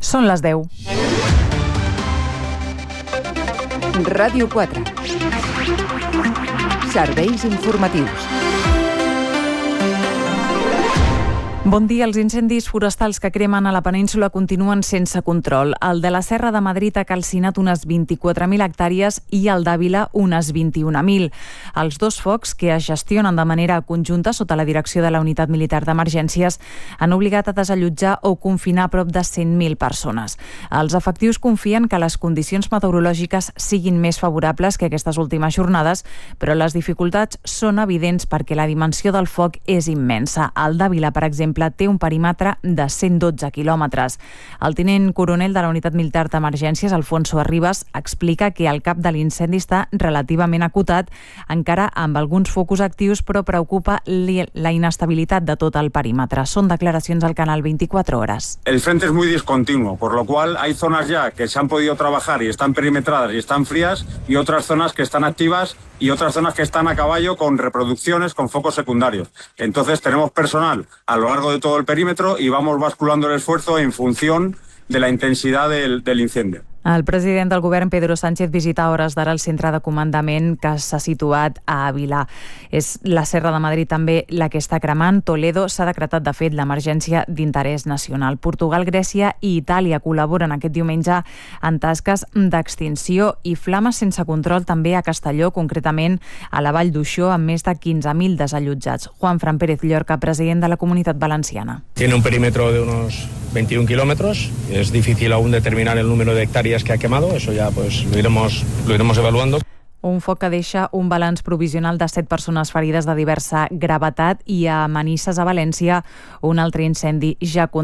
Són les 10. Ràdio 4. Serveis informatius. Bon dia. Els incendis forestals que cremen a la península continuen sense control. El de la Serra de Madrid ha calcinat unes 24.000 hectàrees i el d'Àvila unes 21.000. Els dos focs, que es gestionen de manera conjunta sota la direcció de la Unitat Militar d'Emergències, han obligat a desallotjar o confinar prop de 100.000 persones. Els efectius confien que les condicions meteorològiques siguin més favorables que aquestes últimes jornades, però les dificultats són evidents perquè la dimensió del foc és immensa. El d'Àvila, per exemple, té un perímetre de 112 quilòmetres. El tinent coronel de la Unitat Militar d'Emergències, Alfonso Arribas, explica que el cap de l'incendi està relativament acotat, encara amb alguns focus actius, però preocupa la inestabilitat de tot el perímetre. Són declaracions al canal 24 Horas. El frente es muy discontinuo, por lo cual hay zonas ya que se han podido trabajar y están perimetradas y están frías, y otras zonas que están activas y otras zonas que están a caballo con reproducciones, con focos secundarios. Entonces tenemos personal a lo largo de todo el perímetro y vamos basculando el esfuerzo en función de la intensidad del incendio. El president del govern, Pedro Sánchez, visita a hores d'ara el centre de comandament que s'ha situat a Àvila. És la Serra de Madrid també la que està cremant. Toledo s'ha decretat, de fet, l'emergència d'interès nacional. Portugal, Grècia i Itàlia col·laboren aquest diumenge en tasques d'extinció i flames sense control també a Castelló, concretament a la Vall d'Uixó, amb més de 15.000 desallotjats. Juanfran Pérez Llorca, president de la Comunitat Valenciana. Tiene un perímetro de unos 21 kilómetros. Es difícil aún determinar el número de hectáreas que ha quemado, eso ya pues lo iremos evaluando. Un foc que deixa un balanç provisional de 7 persones ferides de diversa gravetat i a Manises, a València, un altre incendi ja